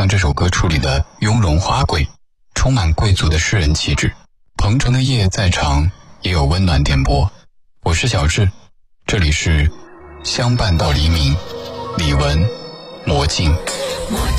让这首歌处理的雍容华贵，充满贵族的诗人气质。鹏程的夜再长，也有温暖电波。我是小智，这里是相伴到黎明，李玟，魔镜。